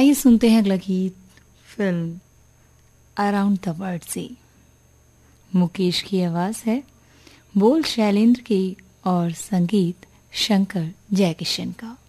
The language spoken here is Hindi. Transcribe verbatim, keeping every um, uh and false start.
आइए सुनते हैं अगला गीत फिल्म अराउंड द वर्ल्ड से। मुकेश की आवाज है, बोल शैलेंद्र के और संगीत शंकर जयकिशन का।